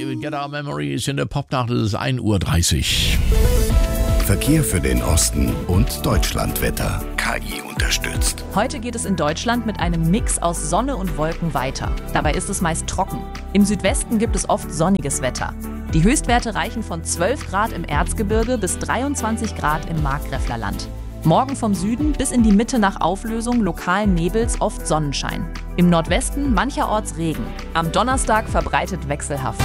Get Our Memories in der Popnacht. Es ist 1:30 Uhr. Verkehr für den Osten und Deutschlandwetter. KI unterstützt. Heute geht es in Deutschland mit einem Mix aus Sonne und Wolken weiter. Dabei ist es meist trocken. Im Südwesten gibt es oft sonniges Wetter. Die Höchstwerte reichen von 12 Grad im Erzgebirge bis 23 Grad im Markgräflerland. Morgen vom Süden bis in die Mitte nach Auflösung lokalen Nebels oft Sonnenschein. Im Nordwesten mancherorts Regen. Am Donnerstag verbreitet wechselhaft.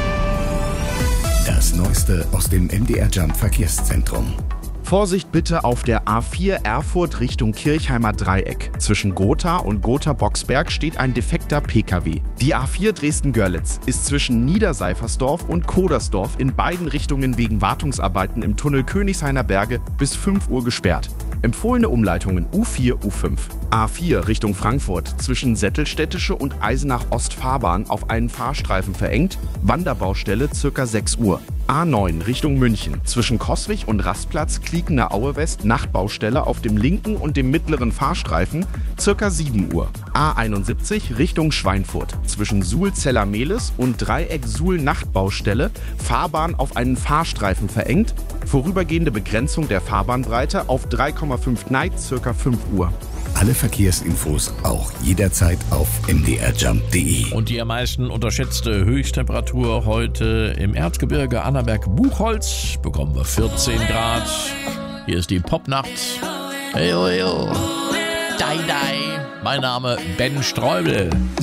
Das Neueste aus dem MDR Jump Verkehrszentrum. Vorsicht bitte auf der A4 Erfurt Richtung Kirchheimer Dreieck. Zwischen Gotha und Gotha-Boxberg steht ein defekter PKW. Die A4 Dresden-Görlitz ist zwischen Niederseifersdorf und Kodersdorf in beiden Richtungen wegen Wartungsarbeiten im Tunnel Königshainer Berge bis 5 Uhr gesperrt. Empfohlene Umleitungen U4, U5. A4 Richtung Frankfurt zwischen Sättelstädtische und Eisenach-Ost-Fahrbahn auf einen Fahrstreifen verengt. Wanderbaustelle ca. 6 Uhr. A9 Richtung München zwischen Coswig und Rastplatz Kliekener Aue West Nachtbaustelle auf dem linken und dem mittleren Fahrstreifen ca. 7 Uhr. A71 Richtung Schweinfurt zwischen Suhl-Zeller-Mehlis und Dreieck Suhl Nachtbaustelle Fahrbahn auf einen Fahrstreifen verengt. Vorübergehende Begrenzung der Fahrbahnbreite auf 3,5 Neid ca. 5 Uhr. Alle Verkehrsinfos auch jederzeit auf mdrjump.de. Und die am meisten unterschätzte Höchsttemperatur heute im Erzgebirge Annaberg-Buchholz bekommen wir 14 Grad. Hier ist die Popnacht. Hey, oh, hey, oh. Dai, dai. Mein Name Ben Streubel.